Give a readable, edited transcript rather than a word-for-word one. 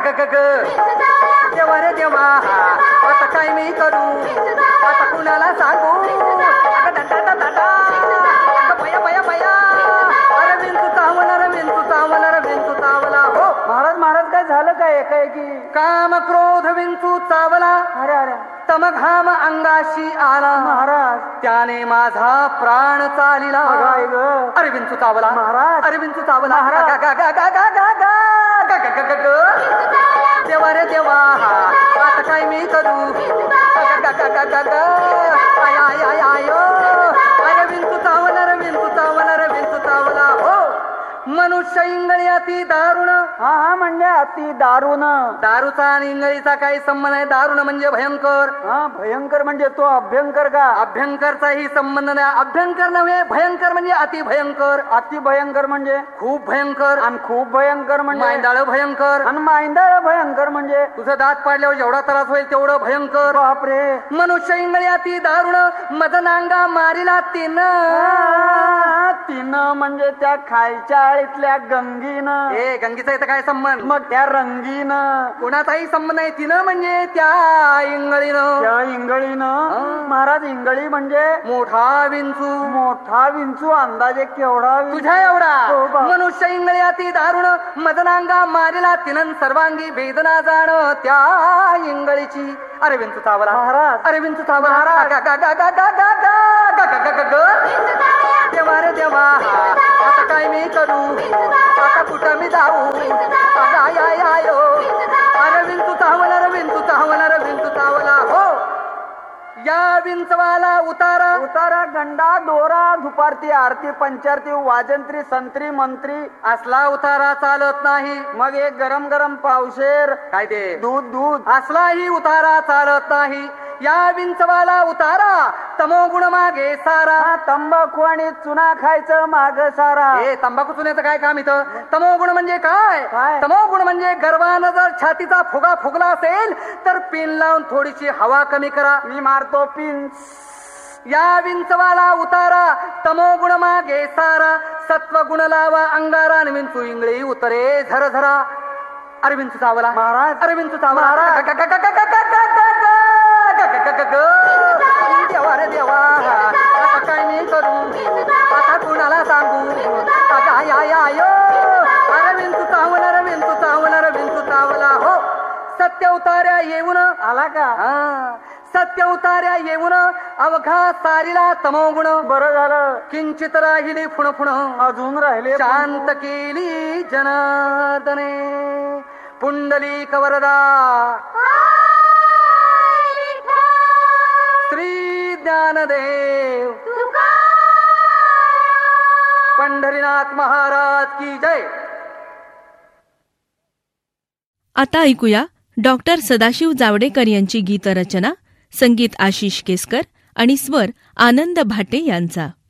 देवा रे देवा आता काय मी करू आता कुणाला सांगू बया बया बया अरे विंचू चावला हो महाराज महाराज काय झालं काय एकाएकी काम क्रोध विंचू चावला अरे अरे तम घाम अंगाशी आला महाराज त्याने माझा प्राण चालिला अरे विंचू चावला महाराज अरे विंचू चावला देवा रे देवा आता काय मी करू अरे विंचू चावला हो मनुष्य इंगळी अति दारुण हा म्हणजे अति दारुण दारूचा आणि इंगळीचा काही संबंध आहे दारुण म्हणजे भयंकर भयंकर म्हणजे तो अभ्यंकर का अभ्यंकरचाही संबंध नाही अभ्यंकर नव्हे भयंकर म्हणजे अति भयंकर अति भयंकर म्हणजे खूप भयंकर आणि खूप भयंकर म्हणजे मांडाळ भयंकर आणि मांडाळ भयंकर म्हणजे तुझं दात पाडल्यावर जेवढा त्रास होईल तेवढं भयंकर बापरे मनुष्य इंगळी अति दारुण मदनांगा मारिला तिनं म्हणजे त्या खालच्या आळीतल्या गंगीनं ए गंगीचा इथं काय संबंध मग त्या रंगीनं कोणाचाही संबंध नाही तिनं म्हणजे त्या इंगळीनं त्या इंगळीनं महाराज इंगळी म्हणजे मोठा विंचू अंदाजे केवढा तुझ्या एवढा मनुष्य इंगळी अति दारुण मदनांगा मारिला तिनं सर्वांगी वेदना जाण त्या इंगळीची अरे विंचू चावला महाराज अरे विंचू चावला देवा रे देवा आता काय मी करू आता कुठं मी जाऊ अरे विंचू चावला हो या विंचवाला उतारा गंडा दोरा दुपारती आरती पंचारती वाजंत्री संत्री मंत्री असला उतारा चालत नाही मग एक गरम गरम पावशेर काय ते दूध असलाही उतारा चालत नाही या विंचवाला उतारा तमोगुण मागे सारा तंबाखू आणि चुना खायचं माग सारा हे तंबाखू चुन्याचं काय काम इथं तमोगुण म्हणजे काय तमोगुण म्हणजे गर्वानं जर छातीचा फुगा फुगला असेल तर पिन लावून थोडीशी हवा कमी करा मी मारतो पिन या विंचवाला उतारा तमोगुण मागे सारा सत्वगुण लावा अंगारा आणि विंचू इंगळी उतरे झरझरा अरे विंचू चावला महाराज अरे विंचू चावला देवा रे देवा आता काय मी करू आता कुणाला सांगू अरे विंचू चावला हो सत्य उतार्या येऊन आला का सत्य उतार्या येऊन अवघा सारीला तमोगुण बरं झालं किंचित राहिली फुण अजून राहिले शांत केली जनार्दने पुंडलिक वरदा श्री ज्ञानदेव पंढरीनाथ महाराज की जय. आता ऐकूया डॉक्टर सदाशिव जावडेकर यांची गीतरचना, संगीत आशिष केसकर आणि स्वर आनंद भाटे यांचा.